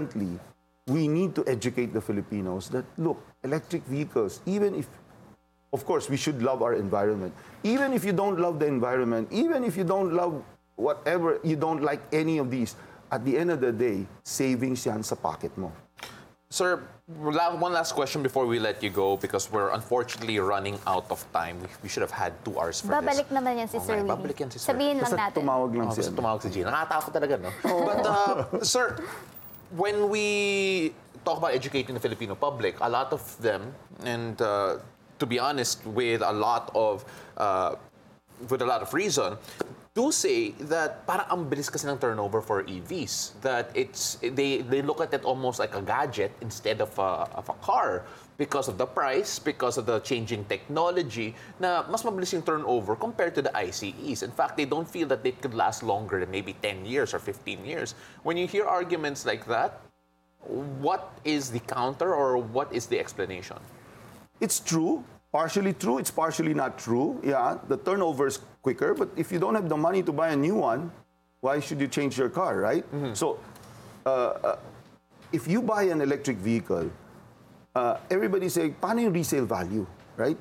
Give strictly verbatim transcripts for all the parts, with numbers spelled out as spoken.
currently, we need to educate the Filipinos that, look, electric vehicles, even if, of course, we should love our environment. Even if you don't love the environment, even if you don't love whatever, you don't like any of these, at the end of the day, savings yan sa pocket mo. Sir, one last question before we let you go because we're unfortunately running out of time. We should have had two hours for Babalik this. naman yan si Sir Willie. Babalik yan si Sir. Sabihin lang Basta natin. tumawag lang Oh, si basta ano. tumawag si Gina. Nakatakot talaga, no? But, uh, sir, when we talk about educating the Filipino public, a lot of them, and uh, to be honest, with a lot of, uh, with a lot of reason, do say that parang ang bilis kasi ng turnover for E Vs. That it's they they look at it almost like a gadget instead of a, of a car because of the price, because of the changing technology. Na mas mabilis yung turnover compared to the I C Es. In fact, they don't feel that they could last longer than maybe ten years or fifteen years. When you hear arguments like that, what is the counter or what is the explanation? It's true. Partially true, it's partially not true. Yeah, the turnover is quicker, but if you don't have the money to buy a new one, why should you change your car, right? Mm-hmm. So, uh, uh, if you buy an electric vehicle, uh, everybody say, paano yung resale value, right?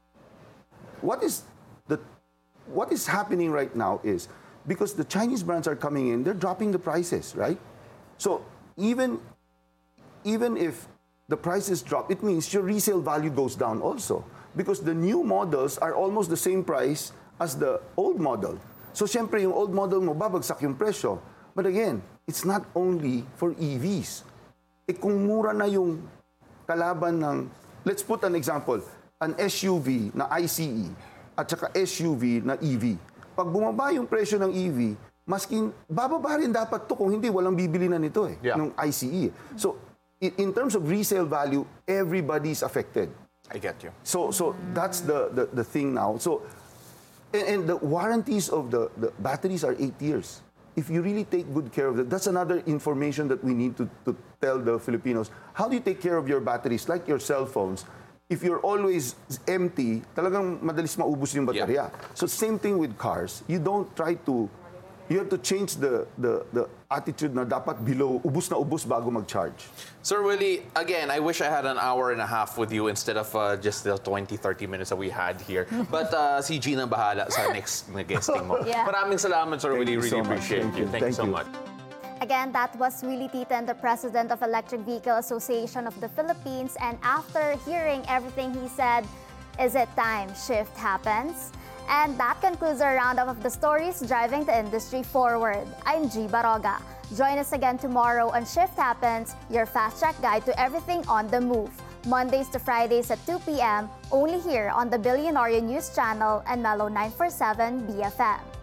What is the what is happening right now is because the Chinese brands are coming in, they're dropping the prices, right? So even even if the prices drop, it means your resale value goes down also. Because the new models are almost the same price as the old model. So, syempre, yung old model mo, babagsak yung presyo. But again, it's not only for E Vs. Eh, kung mura na yung kalaban ng, let's put an example, an S U V na I C E at saka S U V na E V. Pag bumaba yung presyo ng E V, masking, bababa rin dapat to kung hindi, walang bibili na nito eh, Yeah. ng I C E. So, in terms of resale value, everybody's affected. I get you. So, so that's the, the, the thing now. So, and, and the warranties of the, the batteries are eight years. If you really take good care of it, that's another information that we need to, to tell the Filipinos. How do you take care of your batteries? Like your cell phones. If you're always empty, talagang madalis maubos yung baterya. Yeah. So same thing with cars. You don't try to, you have to change the, the, the attitude na dapat below, ubus na ubus bago mag-charge. Sir Willie, again, I wish I had an hour and a half with you instead of uh, just the twenty, thirty minutes that we had here. But uh, si Gina bahala sa next na guesting mo. Yeah. Maraming salamat, Sir Thank Willie. you Really so much. appreciate Thank you. you. Thank, you Thank so you. much. Again, that was Willie Titan, the president of Electric Vehicle Association of the Philippines. And after hearing everything he said, is it time shift happens? And that concludes our roundup of the stories driving the industry forward. I'm G. Baroga. Join us again tomorrow on Shift Happens, your fast-track guide to everything on the move. Mondays to Fridays at two p m, only here on the Billionaire News Channel and Mellow nine forty-seven B F M.